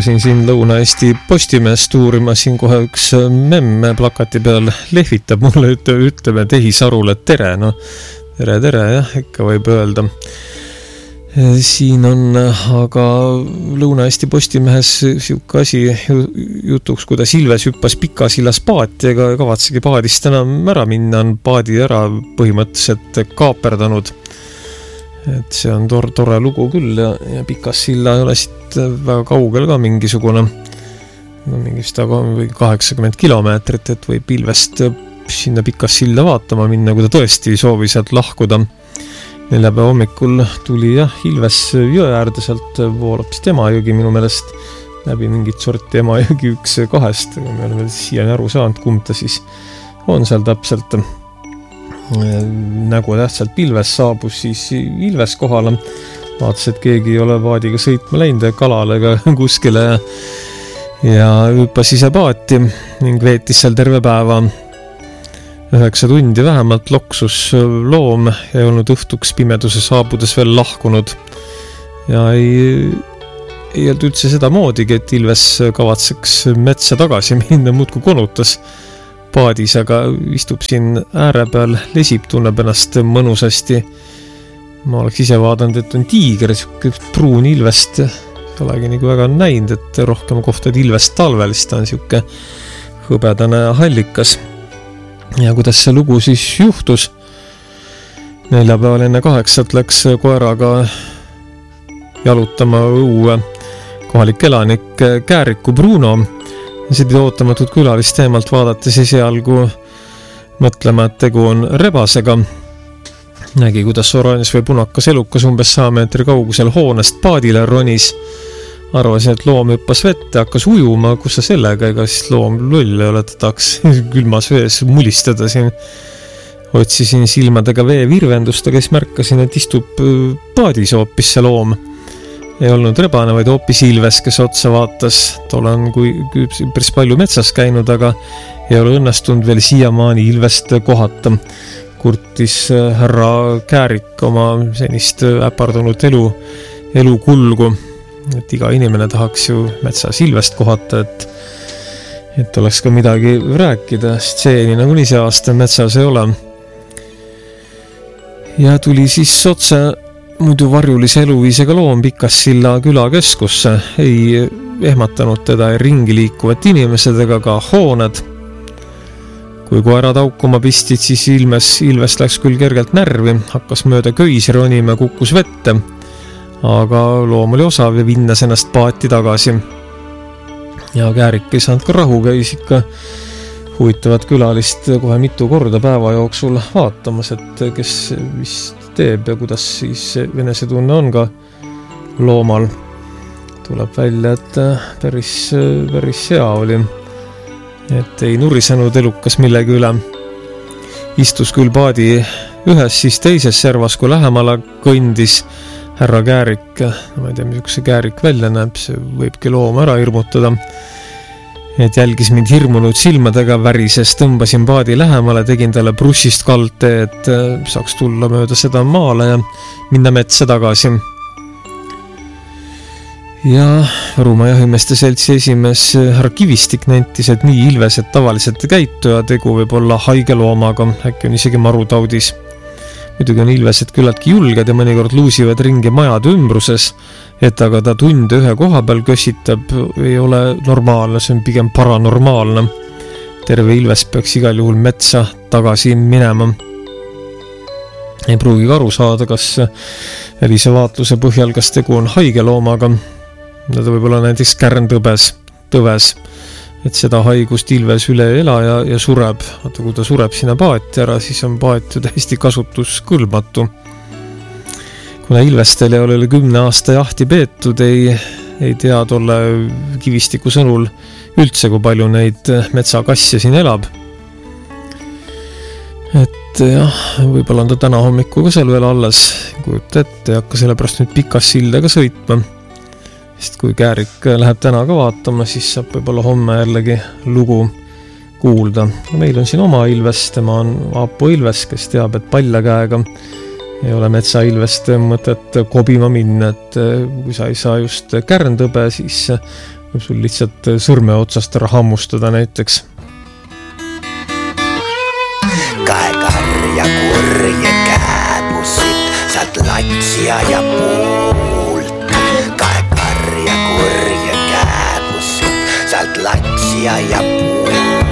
hakkasin siin Lõuna-Eesti Postimehest uurima, siin kohe üks memme plakati peal lehvitab mulle, ütleme tehisarule tere, no tere, jah, ikka võib öelda. Siin on aga Lõuna-Eesti Postimehes siuke asi jutuks, kuidas Ilves hüppas Pikasillas paati ega kavatsegi paadist enam ära minna, on paadi ära põhimõtteliselt kaaperdanud. Et see on tore lugu küll ja Pikassilla ei ole siit väga kaugel ka mingisugune, no mingist 80 kilomeetrit, et võib Ilvest sinna Pikassilla vaatama minna, kui ta tõesti soovi sealt lahkuda. Neljapäeva hommikul tuli Ilves jõe äärde, sealt voolab Emajõgi minu meelest läbi mingit sorti Emajõgi 1-2, me oleme siiani aru saanud, kumb ta siis on seal täpselt. Nägu tähtsalt Ilves saabus siis Ilves kohale, vaatas, et keegi ei ole paadiga sõitma läinud kalale ega kuskile ja hüppas ise paati ning veetis seal terve päeva. 9 tundi vähemalt loksus loom ja ei olnud õhtuks pimeduse saabudes veel lahkunud ja ei olnud üldse seda moodigi, et Ilves kavatseks metsa tagasi minna, muudkui konutas paadis, aga istub siin ääre peal, lesib, tunneb ennast mõnusasti. Ma oleks ise vaadanud, et on tiiger, siuke pruun Ilvest, ei olegi nagu väga näinud, et rohkem kohtad Ilvest talvel, siis ta on siuke hõbedane hallikas. Ja kuidas see lugu siis juhtus? Neljapäeval enne 8 läks koeraga jalutama õue kohalik elanik Kääriku Bruno. See pidi ootamatut külalist eemalt vaadates esialgu mõtlema, et tegu on rebasega. Nägi, kuidas oranž või punakas elukas umbes 100 meetri kaugusel hoonest paadile ronis. Arvasin, et loom hüppas vette, hakkas ujuma, kus sa sellega, ega siis loom loll ei ole, ta tahaks külmas vees mulistada siin. Otsisin silmadega vee virvendust, aga siis märkasin, et istub paadis hoopis see loom. Ei olnud rebane, vaid hoopis Ilves, kes otsa vaatas. Olen päris palju metsas käinud, aga ei ole õnnestunud veel siiamaani Ilvest kohata. Kurtis härra Käärik oma senist äpardunud elu kulgu, et iga inimene tahaks ju metsas Ilvest kohata, et oleks ka midagi rääkida, sest seeni nagu nii see aasta metsas ei ole. Ja tuli siis otse muidu varjulise eluviisega loom Pikassilla külakeskusse, ei ehmatanud teda ringi liikuvat inimesed ega ka hooned. Kui koerad aukuma pistid, siis Ilves läks küll kergelt närvi, hakkas mööda köisi ronima, kukkus vette, aga loom oli osav ja vinnas ennast paati tagasi. Ja Käärik ei saanud ka rahu, käis ikka huvitavat külalist kohe mitu korda päeva jooksul vaatamas, et kes vist teeb ja kuidas siis enesetunne on ka loomal. Tuleb välja, et päris hea oli, et ei nurisenud elukas millegi üle. Istus küll paadi ühes, siis teises servas, kui lähemale kõndis härra Käärik. Ma ei tea, mis see Käärik välja näeb, see võibki looma ära hirmutada. Et jälgis mind hirmunud silmadega, värises, tõmbasin paadi lähemale, tegin talle brussist kaldtee, et saaks tulla mööda seda maale ja minna metsa tagasi. Ja Võrumaa jahimeeste seltsi esimees härra Kivistik nentis, et nii Ilves, et tavaliselt käituja tegu võib olla haige loomaga, äkki on isegi marutaudis. Muidugi on Ilvesed küllaltki julged ja mõnikord luusivad ringi majade ümbruses, et aga ta tunde ühe koha peal kössitab, ei ole normaalne, see on pigem paranormaalne. Terve Ilves peaks igal juhul metsa tagasi minema. Ei pruugi aru saada, kas välise vaatluse põhjal, kas tegu on haige loomaga. Ta võib olla näiteks kärntõves, et seda haigust Ilves üle ela ja sureb. Vaata, kui ta sureb sinna paati ära, siis on paat ju täiesti kasutuskõlbmatu. Kuna Ilvestel ei ole üle 10 aasta jahti peetud, ei tea tolle Kivistiku sõnul üldse, kui palju neid metsakasse siin elab. Et jah, võib-olla on ta täna hommiku ka seal veel alles, kujuta ette, hakka sellepärast nüüd Pikassildaga sõitma. Sest kui Käärik läheb täna ka vaatama, siis saab võib-olla homme jällegi lugu kuulda. Meil on siin oma Ilves, tema on Aapo Ilves, kes teab, et paljakäega ei ole metsa Ilvest mõtet kobima minna, et kui sa ei saa just kärntõbe, siis võib sul lihtsalt sõrme otsast ära hammustada näiteks. Kaekarja kurje kääbusid saad latsia ja puult. Kaekarja kurje kääbusid saad latsia ja puult.